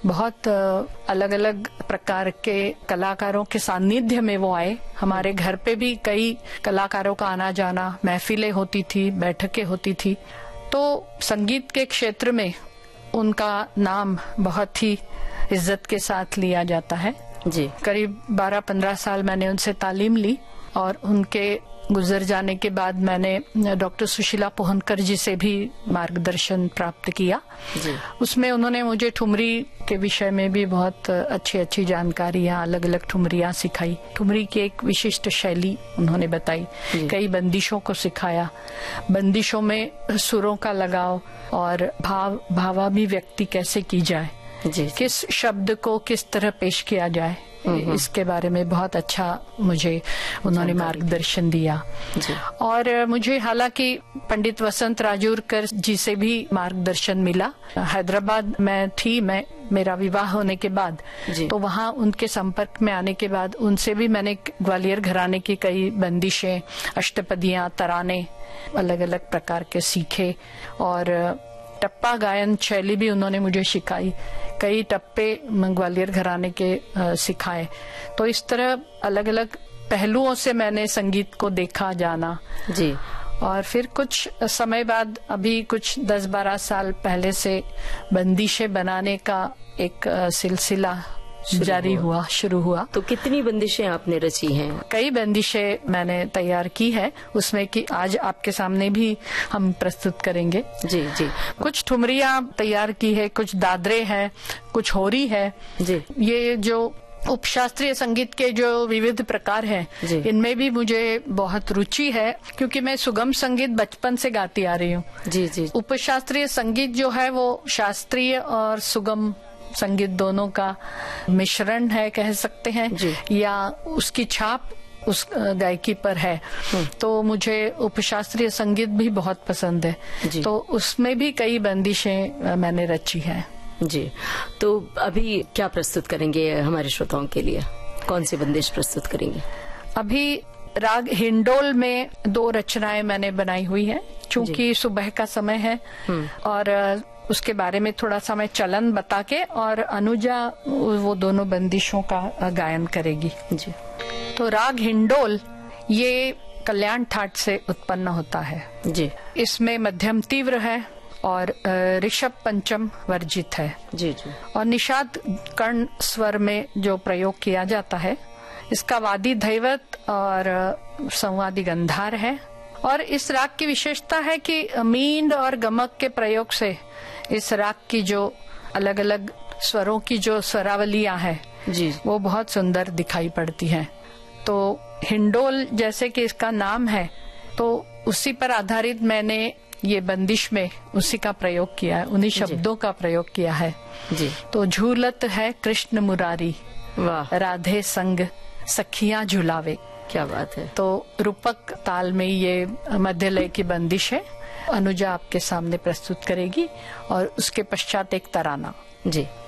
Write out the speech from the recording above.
बहुत अलग अलग प्रकार के कलाकारों के सानिध्य में वो आए। हमारे घर पे भी कई कलाकारों का आना जाना, महफिलें होती थी, बैठकें होती थी। तो संगीत के क्षेत्र में उनका नाम बहुत ही इज्जत के साथ लिया जाता है जी। करीब 12-15 साल मैंने उनसे तालीम ली और उनके गुजर जाने के बाद मैंने डॉक्टर सुशीला पोहनकर जी से भी मार्गदर्शन प्राप्त किया जी। उसमें उन्होंने मुझे ठुमरी के विषय में भी बहुत अच्छी जानकारियां, अलग अलग ठुमरियां सिखाई। ठुमरी की एक विशिष्ट शैली उन्होंने बताई, कई बंदिशों को सिखाया, बंदिशों में सुरों का लगाव और भावाभिव्यक्ति कैसे की जाए जी। किस शब्द को किस तरह पेश किया जाए, इसके बारे में बहुत अच्छा मुझे उन्होंने मार्गदर्शन दिया जी। और मुझे हालांकि पंडित वसंत राजूरकर जी से भी मार्गदर्शन मिला। हैदराबाद में थी मैं, मेरा विवाह होने के बाद, तो वहाँ उनके संपर्क में आने के बाद उनसे भी मैंने ग्वालियर घराने की कई बंदिशें, अष्टपदियां, तराने अलग अलग प्रकार के सीखे और टप्पा गायन शैली भी उन्होंने मुझे सिखाई। कई टप्पे ग्वालियर घराने के सिखाए। तो इस तरह अलग अलग पहलुओं से मैंने संगीत को देखा जाना जी। और फिर कुछ समय बाद, अभी कुछ 10-12 साल पहले से बंदिशें बनाने का एक सिलसिला शुरू हुआ। तो कितनी बंदिशें आपने रची हैं? कई बंदिशें मैंने तैयार की है, उसमें कि आज आपके सामने भी हम प्रस्तुत करेंगे जी जी। कुछ ठुमरियां तैयार की है, कुछ दादरे है, कुछ होरी है जी। ये जो उपशास्त्रीय संगीत के जो विविध प्रकार हैं, इनमें भी मुझे बहुत रुचि है, क्योंकि मैं सुगम संगीत बचपन से गाती आ रही हूँ जी जी। उपशास्त्रीय संगीत जो है वो शास्त्रीय और सुगम संगीत दोनों का मिश्रण है कह सकते हैं, या उसकी छाप उस गायकी पर है। तो मुझे उपशास्त्रीय संगीत भी बहुत पसंद है, तो उसमें भी कई बंदिशें मैंने रची हैं जी। तो अभी क्या प्रस्तुत करेंगे हमारे श्रोताओं के लिए? कौन सी बंदिश प्रस्तुत करेंगे? अभी राग हिंडोल में 2 रचनाएं मैंने बनाई हुई है, चूंकि सुबह का समय है और उसके बारे में थोड़ा सा मैं चलन बता के, और अनुजा वो दोनों बंदिशों का गायन करेगी जी। तो राग हिंडोल ये कल्याण ठाट से उत्पन्न होता है जी। इसमें मध्यम तीव्र है और ऋषभ पंचम वर्जित है जी जी। और निषाद कर्ण स्वर में जो प्रयोग किया जाता है, इसका वादी धैवत और संवादी गंधार है। और इस राग की विशेषता है कि मींड और गमक के प्रयोग से इस राग की जो अलग अलग स्वरों की जो स्वरावलियां हैं जी, वो बहुत सुंदर दिखाई पड़ती हैं। तो हिंडोल जैसे कि इसका नाम है, तो उसी पर आधारित मैंने ये बंदिश में उसी का प्रयोग किया है, उन्हीं शब्दों का प्रयोग किया है जी। तो झूलत है कृष्ण मुरारी, वाह, राधे संग सखियां झुलावे। क्या बात है। तो रूपक ताल में ये मध्य लय की बंदिश है। अनुजा आपके सामने प्रस्तुत करेगी और उसके पश्चात एक तराना जी।